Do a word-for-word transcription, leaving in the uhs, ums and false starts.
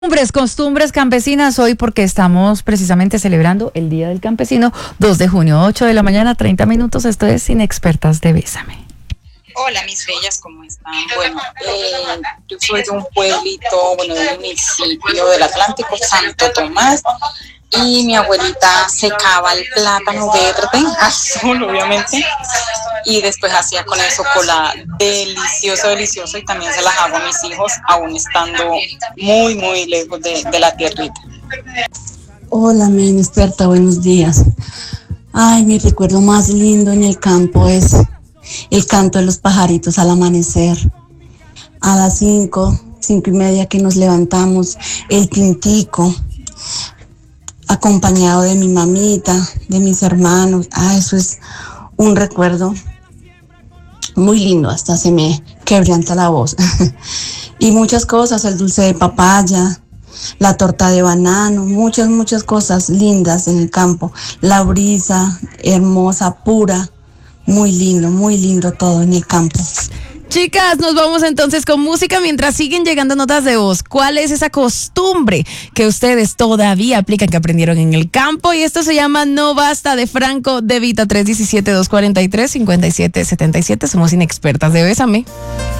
Costumbres, costumbres campesinas hoy porque estamos precisamente celebrando el Día del Campesino, dos de junio, ocho de la mañana, treinta minutos. Esto es Inexpertas de Bésame. Hola, mis bellas, ¿cómo están? Bueno, eh, yo soy de un pueblito, bueno, de un municipio del Atlántico, Santo Tomás, y mi abuelita secaba el plátano verde, azul obviamente, y después hacía con eso cola delicioso, delicioso, y también se las hago a mis hijos, aún estando muy, muy lejos de, de la tierrita. Hola, mi inexperta, buenos días. Ay, mi recuerdo más lindo en el campo es el canto de los pajaritos al amanecer. A las cinco, cinco y media que nos levantamos, el tintico, acompañado de mi mamita, de mis hermanos. Ah, eso es un recuerdo muy lindo, hasta se me quebranta la voz. Y muchas cosas, el dulce de papaya, la torta de banano, muchas, muchas cosas lindas en el campo. La brisa hermosa, pura, muy lindo, muy lindo todo en el campo. Chicas, nos vamos entonces con música mientras siguen llegando notas de voz. ¿Cuál es esa costumbre que ustedes todavía aplican, que aprendieron en el campo? Y esto se llama No Basta, de Franco De Vita. Tres uno siete, dos cuatro tres, cinco siete siete siete. Somos Inexpertas de Bésame.